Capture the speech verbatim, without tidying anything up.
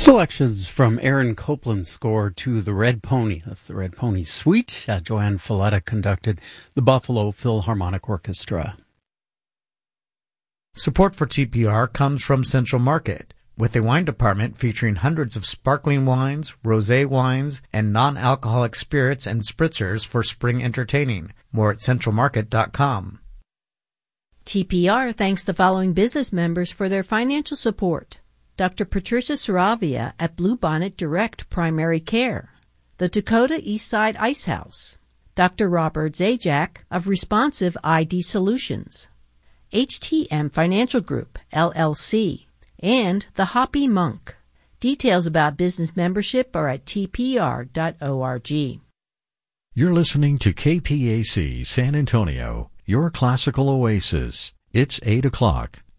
Selections from Aaron Copland's score to The Red Pony. That's The Red Pony Suite. Uh, Joanne Falletta conducted the Buffalo Philharmonic Orchestra. Support for T P R comes from Central Market, with a wine department featuring hundreds of sparkling wines, rosé wines, and non-alcoholic spirits and spritzers for spring entertaining. More at central market dot com. T P R thanks the following business members for their financial support. Doctor Patricia Saravia at Bluebonnet Direct Primary Care, the Dakota Eastside Ice House, Doctor Robert Zajac of Responsive I D Solutions, H T M Financial Group, L L C, and the Hoppy Monk. Details about business membership are at t p r dot org. You're listening to K P A C San Antonio, your classical oasis. It's eight o'clock.